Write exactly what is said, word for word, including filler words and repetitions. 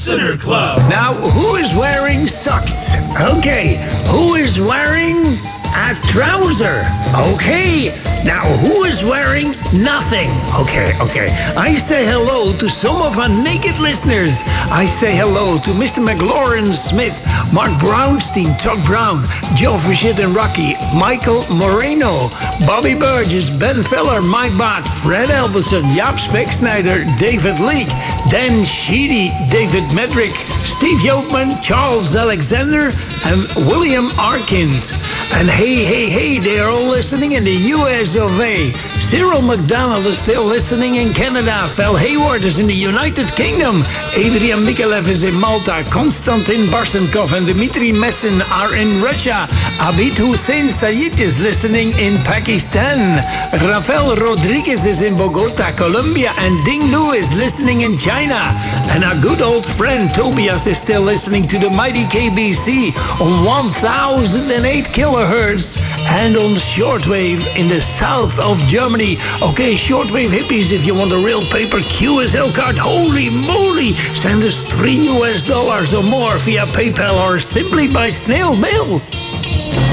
Listener Club. Now, who is wearing socks? Okay. Who is wearing a trouser? Okay. Now, who is wearing nothing? Okay, okay. I say hello to some of our naked listeners. I say hello to Mister McLaurin Smith, Mark Brownstein, Todd Brown, Joe Fischit and Rocky, Michael Moreno, Bobby Burgess, Ben Feller, Mike Bott, Fred Elberson, Jaap Speksnijder, David Leake, Dan Sheedy, David Medrick, Steve Yoopman, Charles Alexander, and William Arkind. And hey, hey, hey, they're all listening in the U S of A. Cyril McDonald is still listening in Canada. Phil Hayward is in the United Kingdom. Adrian Mikalev is in Malta. Konstantin Barsenkov and Dmitry Messin are in Russia. Abid Hussein Sayed is listening in Pakistan. Rafael Rodriguez is in Bogota, Colombia. And Ding Lu is listening in China. And our good old friend Tobias is still listening to the mighty K B C on one thousand eight kilohertz and on shortwave in the south of Germany. Okay, shortwave hippies, if you want a real paper Q S L card, holy moly, send us three U S dollars or more via PayPal or simply by snail mail.